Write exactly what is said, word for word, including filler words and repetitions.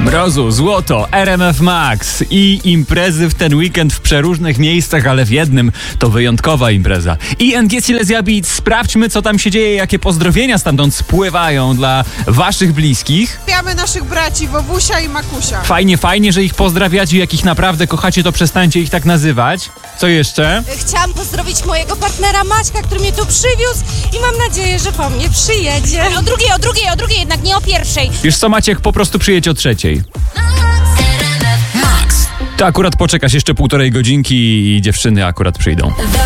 Mrozu, złoto, R M F Max i imprezy w ten weekend w przeróżnych miejscach, ale w jednym to wyjątkowa impreza. I N G Silesia Beat, sprawdźmy, co tam się dzieje, jakie pozdrowienia stamtąd spływają dla waszych bliskich. Pozdrawiamy naszych braci Wowusia i Makusia. Fajnie, fajnie, że ich pozdrawiacie, jak ich naprawdę kochacie, to przestańcie ich tak nazywać. Co jeszcze? Chciałam pozdrowić mojego partnera Maćka, który mnie tu przywiózł i mam nadzieję, że po mnie przyjedzie. O drugiej, o drugiej, o drugiej, jednak nie o pierwszej. Wiesz co, Maciek, po prostu przyjedź o trzeciej. To akurat poczekasz jeszcze półtorej godzinki i dziewczyny akurat przyjdą.